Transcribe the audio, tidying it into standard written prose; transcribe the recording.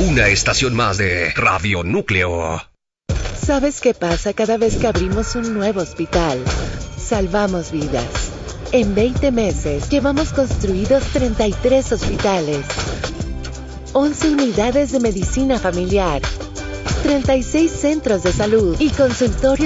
Una estación más de Radio Núcleo. ¿Sabes qué pasa cada vez que abrimos un nuevo hospital? Salvamos vidas. En 20 meses llevamos construidos 33 hospitales, 11 unidades de medicina familiar, 36 centros de salud y consultorios